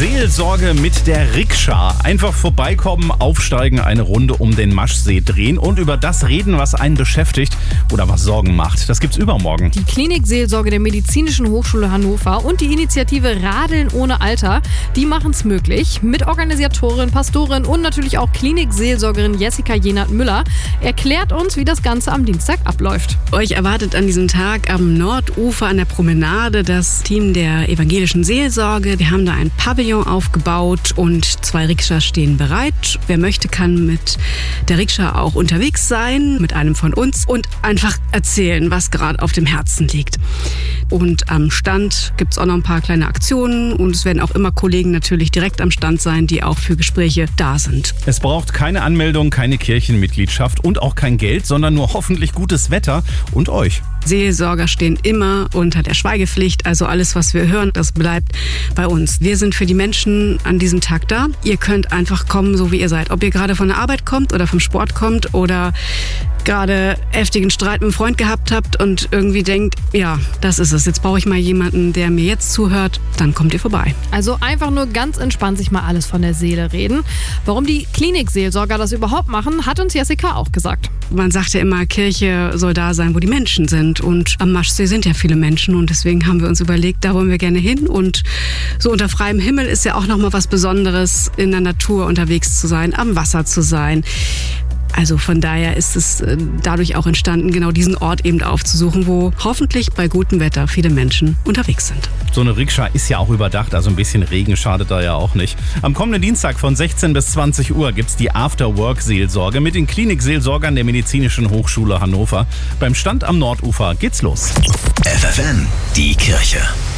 Seelsorge mit der Rikscha. Einfach vorbeikommen, aufsteigen, eine Runde um den Maschsee drehen und über das reden, was einen beschäftigt oder was Sorgen macht. Das gibt's übermorgen. Die Klinikseelsorge der Medizinischen Hochschule Hannover und die Initiative Radeln ohne Alter, die machen es möglich. Mitorganisatorin, Pastorin und natürlich auch Klinikseelsorgerin Jessica Jenert-Müller erklärt uns, wie das Ganze am Dienstag abläuft. Euch erwartet an diesem Tag am Nordufer an der Promenade das Team der evangelischen Seelsorge. Die haben da ein Pavillon aufgebaut und 2 Rikschas stehen bereit. Wer möchte, kann mit der Rikscha auch unterwegs sein, mit einem von uns und einfach erzählen, was gerade auf dem Herzen liegt. Und am Stand gibt es auch noch ein paar kleine Aktionen und es werden auch immer Kollegen natürlich direkt am Stand sein, die auch für Gespräche da sind. Es braucht keine Anmeldung, keine Kirchenmitgliedschaft und auch kein Geld, sondern nur hoffentlich gutes Wetter und euch. Seelsorger stehen immer unter der Schweigepflicht, also alles, was wir hören, das bleibt bei uns. Wir sind für die Menschen an diesem Tag da. Ihr könnt einfach kommen, so wie ihr seid. Ob ihr gerade von der Arbeit kommt oder vom Sport kommt oder gerade heftigen Streit mit einem Freund gehabt habt und irgendwie denkt, ja, das ist es. Jetzt brauche ich mal jemanden, der mir jetzt zuhört, dann kommt ihr vorbei. Also einfach nur ganz entspannt sich mal alles von der Seele reden. Warum die Klinikseelsorger das überhaupt machen, hat uns Jessica auch gesagt. Man sagt ja immer, Kirche soll da sein, wo die Menschen sind. Und am Maschsee sind ja viele Menschen und deswegen haben wir uns überlegt, da wollen wir gerne hin. Und so unter freiem Himmel ist ja auch nochmal was Besonderes, in der Natur unterwegs zu sein, am Wasser zu sein. Also von daher ist es dadurch auch entstanden, genau diesen Ort eben aufzusuchen, wo hoffentlich bei gutem Wetter viele Menschen unterwegs sind. So eine Rikscha ist ja auch überdacht, also ein bisschen Regen schadet da ja auch nicht. Am kommenden Dienstag von 16 bis 20 Uhr gibt's die After-Work-Seelsorge mit den Klinikseelsorgern der Medizinischen Hochschule Hannover. Beim Stand am Nordufer geht's los. FFN, die Kirche.